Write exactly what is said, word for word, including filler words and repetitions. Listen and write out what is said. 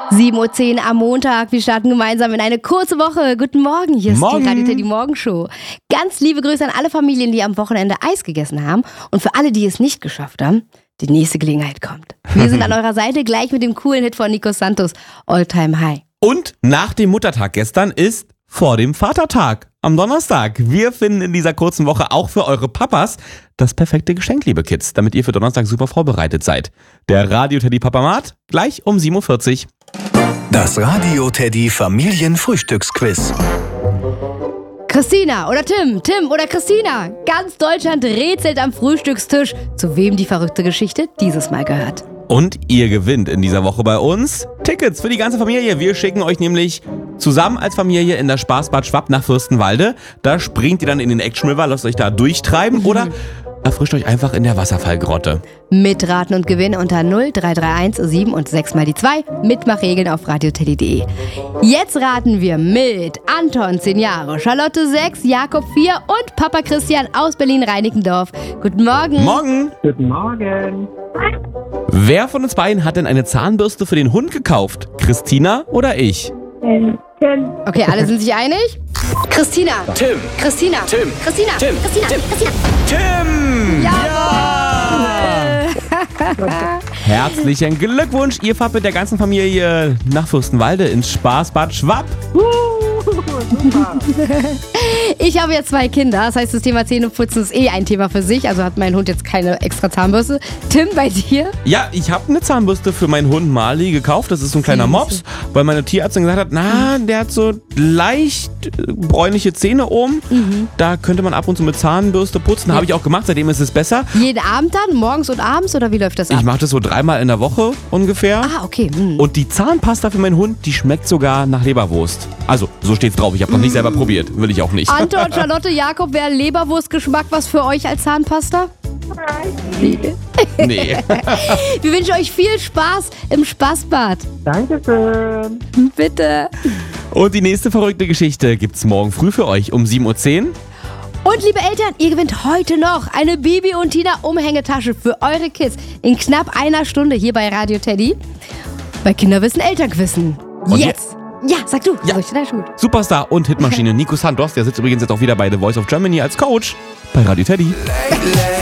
sieben Uhr zehn am Montag. Wir starten gemeinsam in eine kurze Woche. Guten Morgen, hier ist Morgen. die Radio Teddy Morgenshow. Ganz liebe Grüße an alle Familien, die am Wochenende Eis gegessen haben. Und für alle, die es nicht geschafft haben, die nächste Gelegenheit kommt. Wir sind an eurer Seite gleich mit dem coolen Hit von Nico Santos, All Time High. Und nach dem Muttertag gestern ist vor dem Vatertag am Donnerstag. Wir finden in dieser kurzen Woche auch für eure Papas das perfekte Geschenk, liebe Kids, damit ihr für Donnerstag super vorbereitet seid. Der Radio Teddy Papamat gleich um sieben Uhr vierzig. Das Radio Teddy Familienfrühstücksquiz. Christina oder Tim, Tim oder Christina. Ganz Deutschland rätselt am Frühstückstisch, zu wem die verrückte Geschichte dieses Mal gehört. Und ihr gewinnt in dieser Woche bei uns Tickets für die ganze Familie. Wir schicken euch nämlich zusammen als Familie in das Spaßbad Schwapp nach Fürstenwalde. Da springt ihr dann in den Action River, lasst euch da durchtreiben oder erfrischt euch einfach in der Wasserfallgrotte. Mitraten und gewinnen unter null drei drei eins sieben und sechs mal die zwei. Mitmachregeln auf radioteddy punkt de. Jetzt raten wir mit Anton, zehn Jahre, Charlotte, sechs, Jakob, vier und Papa Christian aus Berlin-Reinickendorf. Guten Morgen. Morgen. Guten Morgen. Wer von uns beiden hat denn eine Zahnbürste für den Hund gekauft? Christina oder ich? Ähm, Tim. Okay, alle sind sich einig? Christina. Tim. Christina. Tim. Christina. Tim. Christina. Tim. Christina. Tim! Jawohl! Herzlichen Glückwunsch, ihr fahrt mit der ganzen Familie nach Fürstenwalde ins Spaßbad Schwapp. Super. Ich habe ja zwei Kinder, das heißt, das Thema Zähneputzen ist eh ein Thema für sich. Also hat mein Hund jetzt keine extra Zahnbürste. Tim, bei dir? Ja, ich habe eine Zahnbürste für meinen Hund Marley gekauft. Das ist so ein kleiner Mops, weil meine Tierärztin gesagt hat, na, der hat so leicht äh, bräunliche Zähne oben. Mhm. Da könnte man ab und zu mit Zahnbürste putzen. Habe ich auch gemacht, seitdem ist es besser. Jeden Abend dann? Morgens und abends? Oder wie läuft das ab? Ich mache das so dreimal in der Woche ungefähr. Ah, okay. Hm. Und die Zahnpasta für meinen Hund, die schmeckt sogar nach Leberwurst. Also, so steht's drauf. Ich habe noch nicht selber probiert. Will ich auch nicht. Anton, Charlotte, Jakob, wäre Leberwurstgeschmack was für euch als Zahnpasta? Nee. Wir wünschen euch viel Spaß im Spaßbad. Dankeschön. Bitte. Und die nächste verrückte Geschichte gibt's morgen früh für euch um sieben Uhr zehn. Und liebe Eltern, ihr gewinnt heute noch eine Bibi und Tina Umhängetasche für eure Kids in knapp einer Stunde hier bei Radio Teddy. Bei Kinderwissen Elternquissen. Und Jetzt. Ja, sag du. Ja. Richtig gut. Superstar und Hitmaschine Nico Santos, der sitzt übrigens jetzt auch wieder bei The Voice of Germany als Coach bei Radio Teddy.